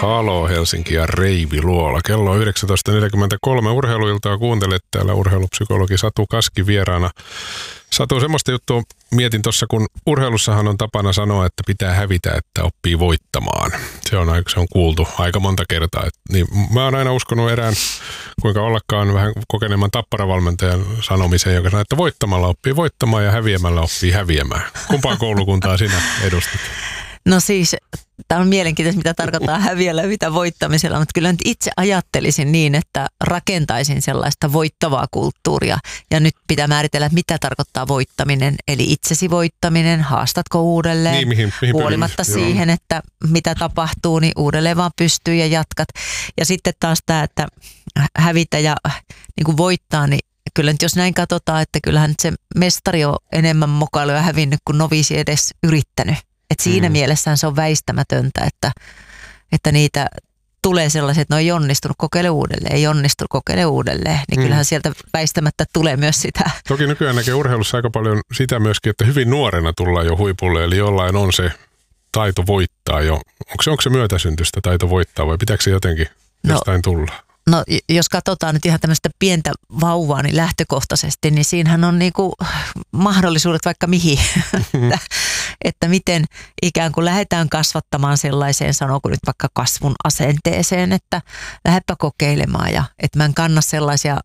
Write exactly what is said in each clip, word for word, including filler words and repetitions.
Halo Helsinki ja Reivi Luola. Kello on yhdeksäntoista neljäkymmentäkolme. Urheiluiltaa kuuntelet täällä urheilupsykologi Satu Kaski vieraana. Satu, semmoista juttua mietin tuossa, kun urheilussahan on tapana sanoa, että pitää hävitä, että oppii voittamaan. Se on, se on kuultu aika monta kertaa. Et, niin mä oon aina uskonut erään, kuinka ollakaan vähän kokeneemman tapparavalmentajan sanomiseen, joka sanoo, että voittamalla oppii voittamaan ja häviämällä oppii häviämään. Kumpaan koulukuntaa sinä edustat? No siis, tämä on mielenkiintoista, mitä tarkoittaa häviällä ja mitä voittamisella, mutta kyllä nyt itse ajattelisin niin, että rakentaisin sellaista voittavaa kulttuuria. Ja nyt pitää määritellä, että mitä tarkoittaa voittaminen, eli itsesi voittaminen, haastatko uudelleen, niin, mihin, mihin huolimatta pyrin, siihen, joo. että mitä tapahtuu, niin uudelleen vaan pystyy ja jatkat. Ja sitten taas tämä, että hävitä ja niin kuin voittaa, niin kyllä nyt jos näin katsotaan, että kyllähän nyt se mestari on enemmän mokailuja hävinnyt kuin noviisi edes yrittänyt. Et siinä mm. mielessään se on väistämätöntä, että, että niitä tulee sellaiset, että no ei onnistunut, kokeile uudelleen, ei onnistunut, kokeile uudelleen. Niin mm. kyllähän sieltä väistämättä tulee myös sitä. Toki nykyään näkee urheilussa aika paljon sitä myöskin, että hyvin nuorena tullaan jo huipulle, eli jollain on se taito voittaa jo. Onko se, onko se myötäsyntystä taito voittaa vai pitääkö se jotenkin no. jostain tulla? No jos katsotaan nyt ihan tämmöistä pientä vauvaa niin lähtökohtaisesti, niin siinähän on niinku mahdollisuudet vaikka mihin, että, että miten ikään kuin lähdetään kasvattamaan sellaiseen, sanooko nyt vaikka kasvun asenteeseen, että lähdepä kokeilemaan ja että mä en kanna sellaisia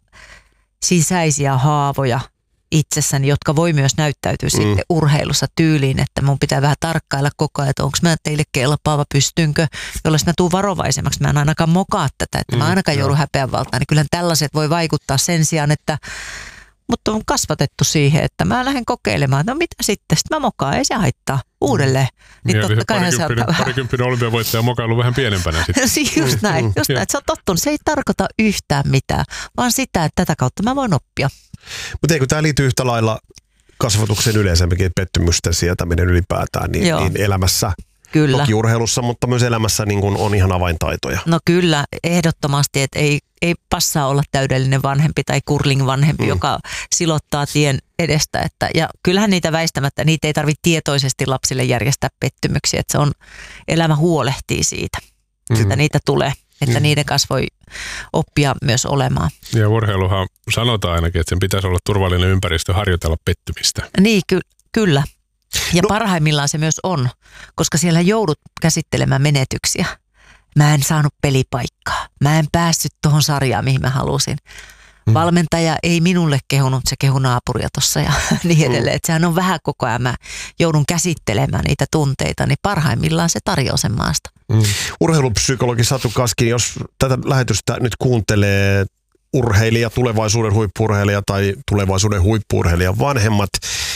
sisäisiä haavoja itsessäni, jotka voi myös näyttäytyä mm. sitten urheilussa tyyliin, että mun pitää vähän tarkkailla koko ajan, että onko mä teille kelpaava, pystynkö, jolloin mä tuun varovaisemmaksi, mä en ainakaan mokaa tätä, että mä ainakaan mm, joudun häpeän valtaan, niin kyllähän tällaiset voi vaikuttaa sen sijaan, että mutta on kasvatettu siihen, että mä lähden kokeilemaan, no mitä sitten, sitten mä mokaan, ei se haittaa uudelleen. Niin ja totta kai parikymppinen, se parikymppinen olympiavoittaja mokailu vähän pienempänä sitten. Just näin, just näin, että se on tottunut, se ei tarkoita yhtään mitään, vaan sitä, että tätä kautta mä voin oppia. Mutta eikö tämä liity yhtä lailla kasvatuksen yleisemminkin, pettymysten sietäminen ylipäätään, niin, niin elämässä, kyllä. Toki urheilussa, mutta myös elämässä niin kun on ihan avaintaitoja. No kyllä, ehdottomasti, että ei, ei passaa olla täydellinen vanhempi tai curling-vanhempi, mm. joka silottaa tien edestä. Että, ja kyllähän niitä väistämättä, niitä ei tarvitse tietoisesti lapsille järjestää pettymyksiä, että se on, elämä huolehtii siitä, mm. että niitä tulee. Että mm. niiden kanssa voi oppia myös olemaan. Ja urheiluhan sanotaan ainakin, että sen pitäisi olla turvallinen ympäristö harjoitella pettymistä. Niin, ky- kyllä. Ja no. parhaimmillaan se myös on, koska siellä joudut käsittelemään menetyksiä. Mä en saanut pelipaikkaa. Mä en päässyt tuohon sarjaan, mihin mä halusin. Mm. Valmentaja ei minulle kehunut, se kehu naapuria tuossa ja niin edelleen. Mm. Että sehän on vähän koko ajan, mä joudun käsittelemään niitä tunteita, niin parhaimmillaan se tarjoaa sen maasta. Mm. Urheilupsykologi Satu Kaski, jos tätä lähetystä nyt kuuntelee urheilija, tulevaisuuden huippu-urheilija tai tulevaisuuden huippu-urheilijan vanhemmat,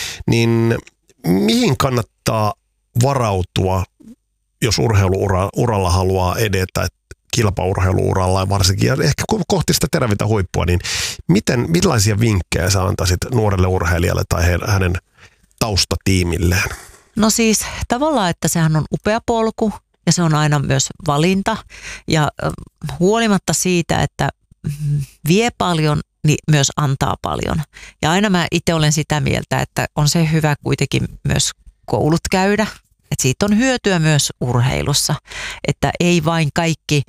niin mihin kannattaa varautua, jos urheiluuralla haluaa edetä, kilpaurheiluuralla varsinkin, ja ehkä kohti sitä terävintä huippua, niin miten, millaisia vinkkejä sä antaisit nuorelle urheilijalle tai hänen taustatiimilleen? No siis tavallaan, että sehän on upea polku ja se on aina myös valinta ja huolimatta siitä, että vie paljon, niin myös antaa paljon. Ja aina mä itse olen sitä mieltä, että on se hyvä kuitenkin myös koulut käydä. Että siitä on hyötyä myös urheilussa, että ei vain kaikki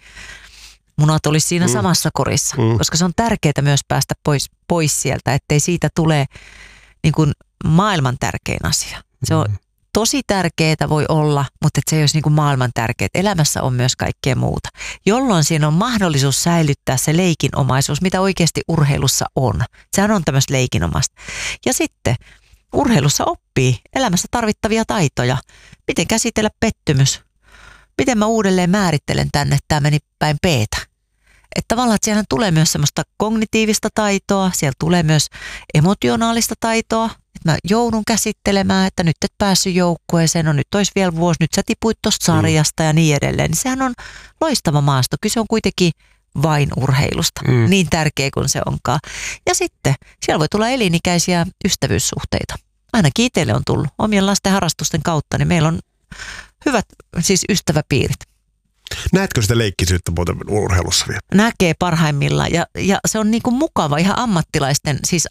munat olisi siinä mm. samassa korissa, mm. koska se on tärkeää myös päästä pois, pois sieltä, ettei siitä tule niin kuin maailman tärkein asia. Se on tosi tärkeää voi olla, mutta et se ei olisi niin kuin maailman tärkeää. Elämässä on myös kaikkea muuta, jolloin siinä on mahdollisuus säilyttää se leikinomaisuus, mitä oikeasti urheilussa on. Sehän on tämmöistä leikinomasta. Ja sitten urheilussa oppii elämässä tarvittavia taitoja. Miten käsitellä pettymys? Miten mä uudelleen määrittelen tänne, että tämä meni päin peetä? Että tavallaan, että siellä tulee myös semmoista kognitiivista taitoa, siellä tulee myös emotionaalista taitoa. Että mä joudun käsittelemään, että nyt et päässyt joukkueeseen, no nyt olisi vielä vuosi, nyt sä tipuit tuosta sarjasta mm. ja niin edelleen. Niin sehän on loistava maasto. Kyse on kuitenkin vain urheilusta, mm. niin tärkeä kuin se onkaan. Ja sitten siellä voi tulla elinikäisiä ystävyyssuhteita. Ainakin itselle on tullut omien lasten harrastusten kautta, niin meillä on hyvät siis ystäväpiirit. Näetkö sitä leikkisyyttä muuten urheilussa vielä? Näkee parhaimmillaan ja, ja se on niin kuin mukava ihan ammattilaisten, siis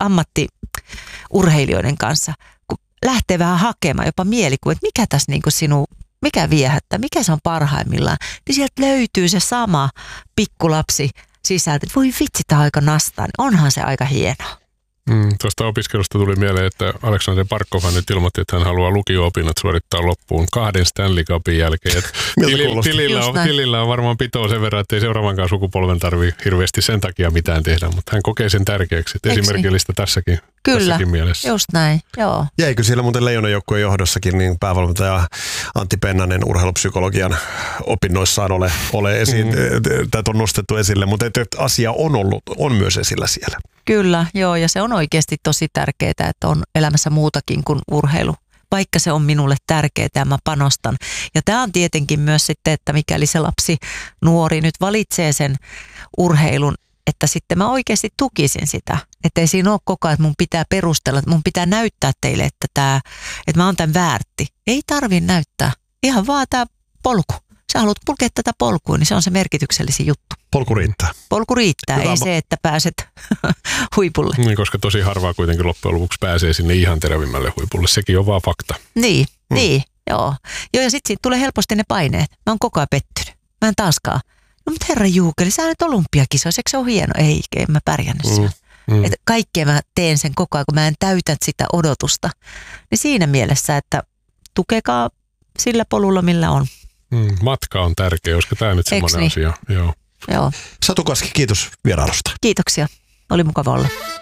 ammattiurheilijoiden kanssa, kun lähtee vähän hakemaan jopa mielikuva, että mikä tässä niin kuin sinun mikä viehättää, mikä se on parhaimmillaan, niin sieltä löytyy se sama pikkulapsi sisältä, että voi vitsi, tämä aika nastaa, niin onhan se aika hienoa. Mm, tuosta opiskelusta tuli mieleen, että Aleksander Barkov nyt ilmoitti, että hän haluaa lukio-opinnot suorittaa loppuun kahden Stanley Cupin jälkeen. Tilillä, tilillä, on, tilillä on varmaan pitoa sen verran, että ei seuraavankaan sukupolven tarvitse hirveästi sen takia mitään tehdä, mutta hän kokee sen tärkeäksi. Esimerkillistä tässäkin, Kyllä, tässäkin mielessä. Just näin, joo. Jäikö siellä muuten Leijonan joukkueen johdossakin niin päävalmentaja Antti Pennanen urheilupsykologian opinnoissaan ole, ole esiin, mm. tätä on nostettu esille, mutta että asia on ollut, on myös esillä siellä. Kyllä, joo, ja se on oikeasti tosi tärkeää, että on elämässä muutakin kuin urheilu, vaikka se on minulle tärkeää ja mä panostan. Ja tämä on tietenkin myös sitten, että mikäli se lapsi, nuori nyt valitsee sen urheilun, että sitten mä oikeasti tukisin sitä. Että ei siinä ole koko ajan, että mun pitää perustella, että mun pitää näyttää teille, että, tää, että mä oon tämän väärti. Ei tarvi näyttää, ihan vaan tämä polku. Sä haluat kulkea tätä polkua, niin se on se merkityksellisin juttu. Polku riittää. Polku riittää, Hyvä. ei se, että pääset huipulle. Niin, koska tosi harvaa kuitenkin loppujen lopuksi pääsee sinne ihan terävimmälle huipulle. Sekin on vaan fakta. Niin, hmm. niin, joo. Joo, ja sitten siitä tulee helposti ne paineet. Mä oon koko ajan pettynyt. Mä en taaskaan. No mutta herra Juukeli, sä nyt olympiakisoissa, eikö se ole hieno? Ei, en mä pärjännyt siellä. Hmm. Hmm. Että kaikkea mä teen sen koko ajan, kun mä en täytä sitä odotusta. Niin siinä mielessä, että tukekaa sillä polulla, millä on. Mm, matka on tärkeä, olisiko tämä nyt semmoinen niin? asia? Joo. Joo. Satu Kaski, kiitos vierailusta. Kiitoksia. Oli mukava olla.